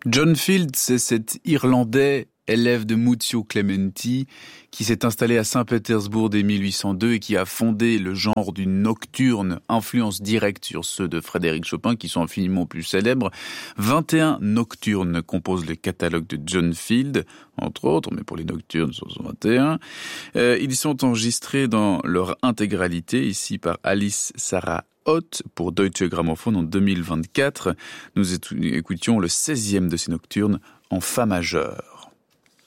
John Field, c'est cet Irlandais, élève de Muzio Clementi, qui s'est installé à Saint-Pétersbourg dès 1802 et qui a fondé le genre du nocturne, influence directe sur ceux de Frédéric Chopin, qui sont infiniment plus célèbres. 21 nocturnes composent le catalogue de John Field, entre autres, mais pour les nocturnes, ce sont 21. Ils sont enregistrés dans leur intégralité, ici par Alice Sarah Ott pour Deutsche Grammophon en 2024. Nous écoutions le 16e de ces nocturnes en fa majeur.